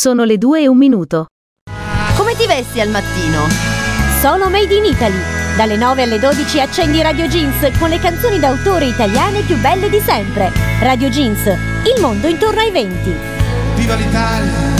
Sono le 2:01. Come ti vesti al mattino? Sono Made in Italy. Dalle 9 alle 12 accendi Radio Jeans con le canzoni d'autore italiane più belle di sempre. Radio Jeans, il mondo intorno ai venti. Viva l'Italia!